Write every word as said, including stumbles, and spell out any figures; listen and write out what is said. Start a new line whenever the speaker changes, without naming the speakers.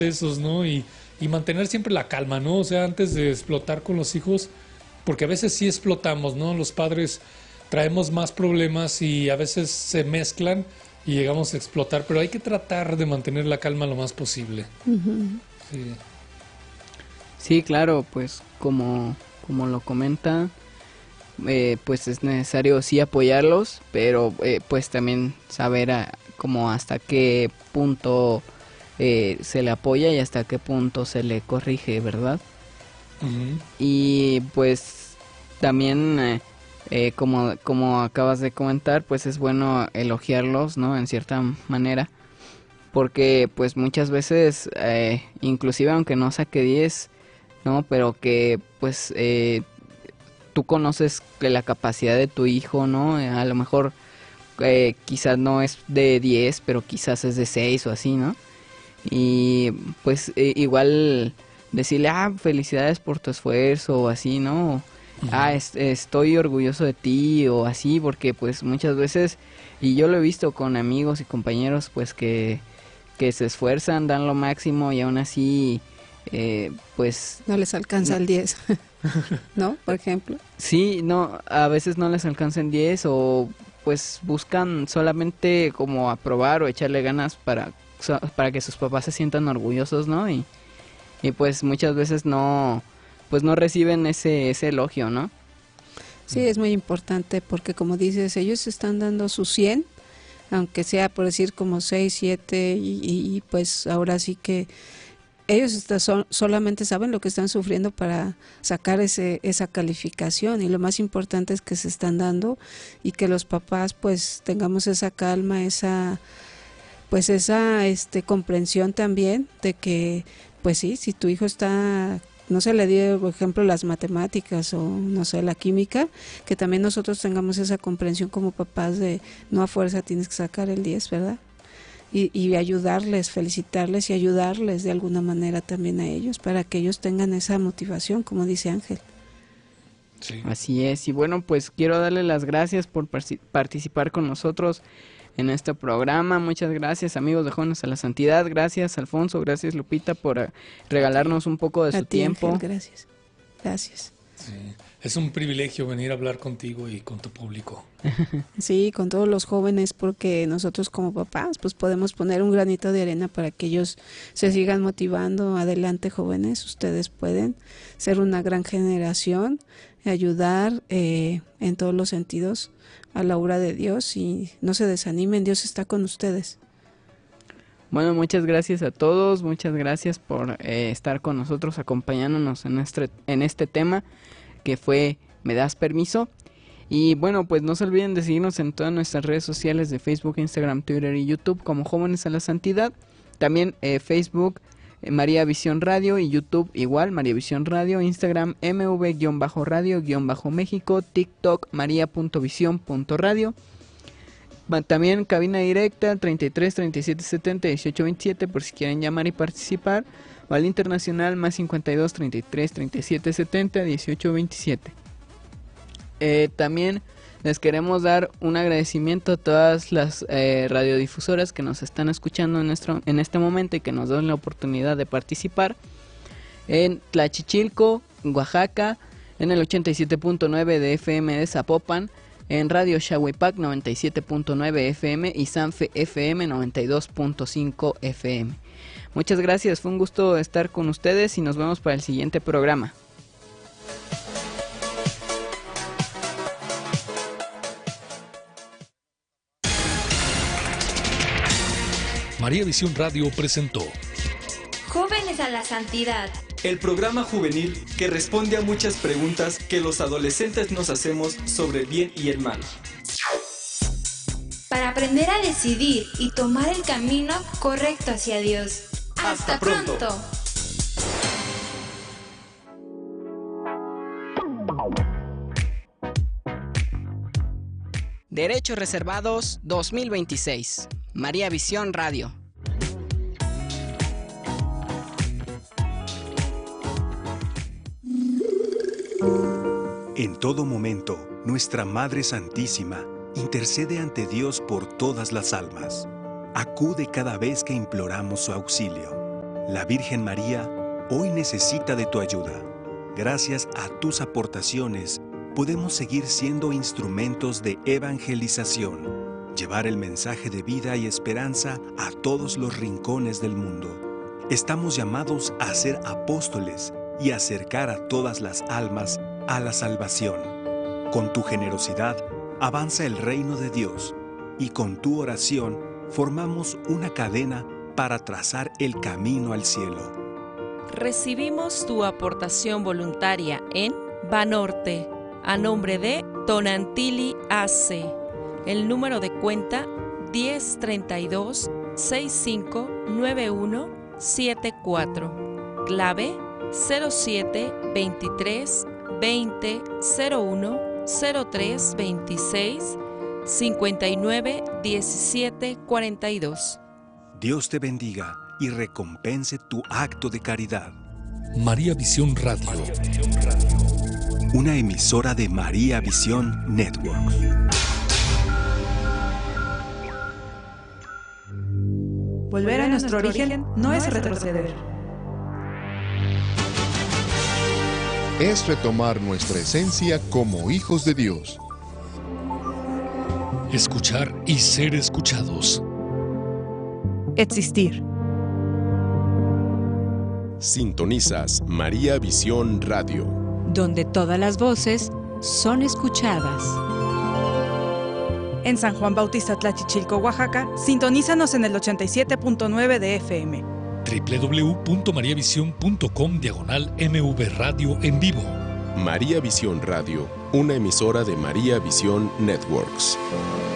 esos, ¿no? Y, y mantener siempre la calma, ¿no? O sea, antes de explotar con los hijos, porque a veces sí explotamos, ¿no? Los padres traemos más problemas y a veces se mezclan y llegamos a explotar, pero hay que tratar de mantener la calma lo más posible.
Ujú.
Sí.
Sí, claro, pues como, como lo comenta, eh, pues es necesario sí apoyarlos, pero eh, pues también saber a- como hasta qué punto eh, se le apoya y hasta qué punto se le corrige, ¿verdad?
Ujú.
Y pues también, eh, eh, como, como acabas de comentar, pues es bueno elogiarlos, ¿no? En cierta manera, porque pues muchas veces, eh, inclusive aunque no saque diez, ¿no? Pero que pues eh, tú conoces que la capacidad de tu hijo, ¿no? Eh, A lo mejor eh, quizás no es de diez, pero quizás es de seis o así, ¿no? Y pues eh, igual decirle, ah, felicidades por tu esfuerzo o así, ¿no? Ah,
Ujú.
es- estoy orgulloso de ti o así, porque pues muchas veces, y yo lo he visto con amigos y compañeros, pues que, que se esfuerzan, dan lo máximo y aún así, eh, pues
No les alcanza
no,
el diez, ¿no? Por ejemplo.
sí, no, a veces no les alcanzan diez o pues buscan solamente como aprobar o echarle ganas para, so- para que sus papás se sientan orgullosos, ¿no? Y, y pues muchas veces no, pues no reciben ese, ese elogio, ¿no?
Sí, es muy importante porque como dices, ellos están dando su cien, aunque sea por decir como seis, siete y, y- y, pues ahora sí que ellos está- son- solamente saben lo que están sufriendo para sacar ese, esa calificación y lo más importante es que se están dando y que los papás pues tengamos esa calma, esa pues esa este comprensión también de que pues sí, si tu hijo está no se le dio, por ejemplo, las matemáticas o no sé, la química, que también nosotros tengamos esa comprensión como papás de no a fuerza tienes que sacar el diez, ¿verdad? Y, y ayudarles, felicitarles y ayudarles de alguna manera también a ellos para que ellos tengan esa motivación, como dice Ángel.
Sí.
Así es, y bueno, pues quiero darle las gracias por parci- participar con nosotros en este programa. Muchas gracias, amigos de Jóvenes a la Santidad. Gracias, Alfonso. Gracias, Lupita, por eh, regalarnos un poco de
A
su
ti, Ángel,
tiempo.
gracias. Gracias.
Sí. Es un privilegio venir a hablar contigo y con tu público.
Sí, con todos los jóvenes, porque nosotros como papás, pues podemos poner un granito de arena para que ellos se sigan motivando. Adelante, jóvenes, ustedes pueden ser una gran generación, ayudar eh, en todos los sentidos a la obra de Dios y no se desanimen, Dios está con ustedes.
Bueno, muchas gracias a todos. Muchas gracias por eh, estar con nosotros, acompañándonos en este, en este tema que fue ¿Me das permiso? Y bueno, pues no se olviden de seguirnos en todas nuestras redes sociales de Facebook, Instagram, Twitter y YouTube como Jóvenes a la Santidad. También eh, Facebook, eh, María Visión Radio y YouTube igual, María Visión Radio, Instagram, mv-radio-méxico, TikTok, maría.visión.radio. Va- También cabina directa treinta y tres, treinta y siete, setenta, dieciocho, veintisiete por si quieren llamar y participar. O al internacional más cincuenta y dos, treinta y tres, treinta y siete, setenta, dieciocho, veintisiete. Eh, también les queremos dar un agradecimiento a todas las eh, radiodifusoras que nos están escuchando en, nuestro, en este momento y que nos dan la oportunidad de participar. En Tlachichilco, en Oaxaca, en el ochenta y siete punto nueve de F M de Zapopan, en Radio Shahuipac noventa y siete punto nueve F M y Sanfe F M noventa y dos punto cinco F M. Muchas gracias, fue un gusto estar con ustedes y nos vemos para el siguiente programa.
María Visión Radio presentó
Jóvenes a la Santidad.
El programa juvenil que responde a muchas preguntas que los adolescentes nos hacemos sobre el bien y el mal.
Para aprender a decidir y tomar el camino correcto hacia Dios. ¡Hasta,
Hasta pronto!
pronto!
Derechos Reservados dos mil veintiséis. María Visión Radio.
En todo momento, nuestra Madre Santísima intercede ante Dios por todas las almas. Acude cada vez que imploramos su auxilio. La Virgen María hoy necesita de tu ayuda. Gracias a tus aportaciones, podemos seguir siendo instrumentos de evangelización, llevar el mensaje de vida y esperanza a todos los rincones del mundo. Estamos llamados a ser apóstoles y acercar a todas las almas a la salvación. Con tu generosidad, avanza el reino de Dios, y con tu oración formamos una cadena para trazar el camino al cielo.
Recibimos tu aportación voluntaria en Banorte, a nombre de Tonantili A C. El número de cuenta diez treinta y dos sesenta y cinco noventa y uno setenta y cuatro. Clave cero siete veintitrés veinte cero uno cero tres veintiséis cincuenta y nueve diecisiete cuarenta y dos.
Dios te bendiga y recompense tu acto de caridad.
María Visión Radio.
Una emisora de María Visión Network.
Volver a nuestro origen no es retroceder.
Es retomar nuestra esencia como hijos de Dios.
Escuchar y ser escuchados.
Existir.
Sintonizas María Visión Radio,
donde todas las voces son escuchadas.
En San Juan Bautista Tlachichilco, Oaxaca, sintonízanos en el ochenta y siete punto nueve de F M.
doble u doble u doble u punto mariavisión punto com diagonal M V Radio en vivo.
María Visión Radio, una emisora de María Visión Networks.